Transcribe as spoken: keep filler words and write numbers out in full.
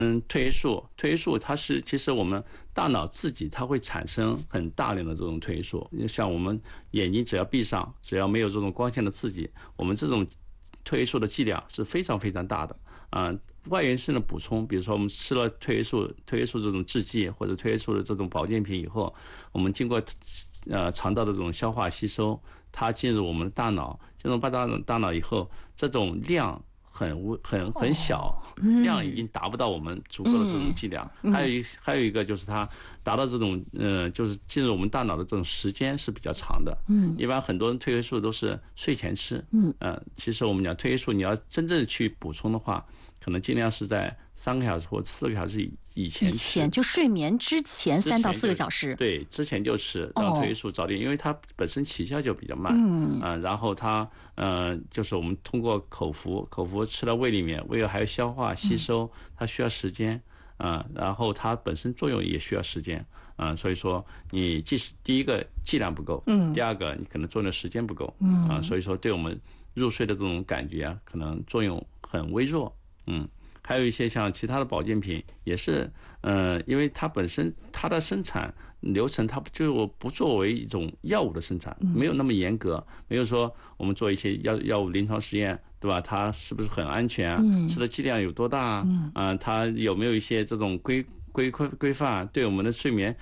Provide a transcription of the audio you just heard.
嗯，褪黑素，褪黑素它是其实我们大脑自己它会产生很大量的这种褪黑素，像我们眼睛只要闭上，只要没有这种光线的刺激，我们这种褪黑素的剂量是非常非常大的啊、呃。外源性的补充，比如说我们吃了褪黑素、褪黑素这种制剂或者褪黑素的这种保健品以后，我们经过呃肠道的这种消化吸收，它进入我们的大脑，进入大大大脑以后，这种量。很很很小，量已经达不到我们足够的这种剂量。还有一还有一个就是它达到这种呃，就是进入我们大脑的这种时间是比较长的。嗯，一般很多人褪黑素都是睡前吃。嗯，呃，其实我们讲褪黑素，你要真正去补充的话，可能尽量是在三个小时或四个小时以前吃。 以前就睡眠之前三到四个小时。 对，之前就吃，让褪黑素早点，因为它本身起效就比较慢。嗯，呃，然后它呃，就是我们通过口服，口服吃到胃里面，胃还要消化吸收，它需要时间。啊、呃，然后它本身作用也需要时间。啊、呃，所以说你即使第一个剂量不够，嗯，第二个你可能作用的时间不够，嗯啊、呃，所以说对我们入睡的这种感觉啊，可能作用很微弱。嗯，还有一些像其他的保健品也是，呃，因为它本身它的生产流程它就不作为一种药物的生产，没有那么严格，没有说我们做一些药药物临床实验，对吧？它是不是很安全啊？吃的剂量有多大啊？啊、呃，它有没有一些这种规规规规范，对我们的睡眠